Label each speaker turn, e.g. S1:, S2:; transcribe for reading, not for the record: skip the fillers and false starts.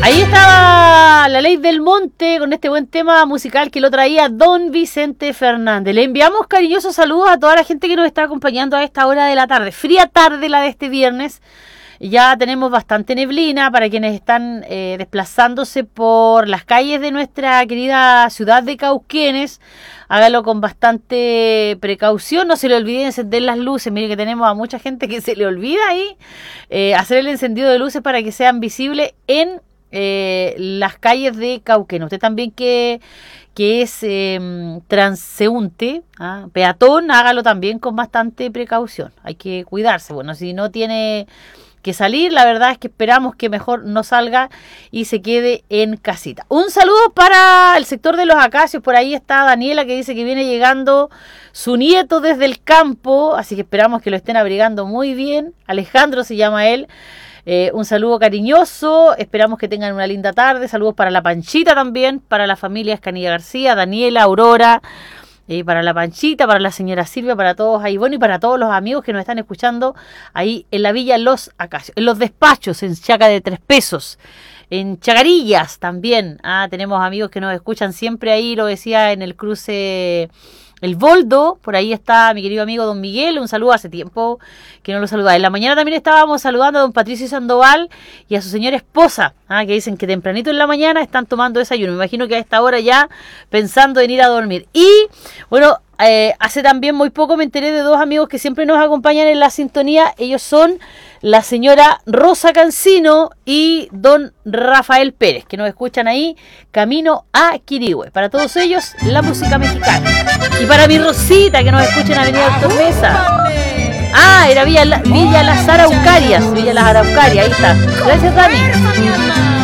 S1: Ahí estaba La Ley del Monte con este buen tema musical que lo traía Don Vicente Fernández. Le enviamos cariñosos saludos a toda la gente que nos está acompañando a esta hora de la tarde. Fría tarde la de este viernes. Ya tenemos bastante neblina para quienes están desplazándose por las calles de nuestra querida ciudad de Cauquenes. Hágalo con bastante precaución, no se le olvide encender las luces. Mire que tenemos a mucha gente que se le olvida ahí hacer el encendido de luces para que sean visibles en las calles de Cauquenes. Usted también que es transeúnte, peatón, hágalo también con bastante precaución. Hay que cuidarse. Bueno, si no tiene que salir, la verdad es que esperamos que mejor no salga y se quede en casita. Un saludo para el sector de los acacios. Por ahí está Daniela, que dice que viene llegando su nieto desde el campo, así que esperamos que lo estén abrigando muy bien. Alejandro se llama él. Un saludo cariñoso, esperamos que tengan una linda tarde. Saludos para la Panchita también, para la familia Escanilla García, Daniela, Aurora, para la Panchita, para la señora Silvia, para todos ahí, bueno, y para todos los amigos que nos están escuchando ahí en la Villa Los Acacios, en los despachos, en Chaca de 3 pesos, en Chacarillas también. Tenemos amigos que nos escuchan siempre ahí, lo decía en el cruce El Boldo, por ahí está mi querido amigo don Miguel, un saludo, hace tiempo que no lo saludaba. En la mañana también estábamos saludando a don Patricio Sandoval y a su señora esposa, que dicen que tempranito en la mañana están tomando desayuno. Me imagino que a esta hora ya pensando en ir a dormir. Y bueno, hace también muy poco me enteré de dos amigos que siempre nos acompañan en la sintonía. Ellos son la señora Rosa Cancino y don Rafael Pérez, que nos escuchan ahí camino a Quirihue. Para todos ellos, la música mexicana. Y para mi Rosita, que nos escucha en Avenida Doctor Mesa. Era Villa Las Araucarias. Villa Las Araucarias, ahí está. Gracias, Dani.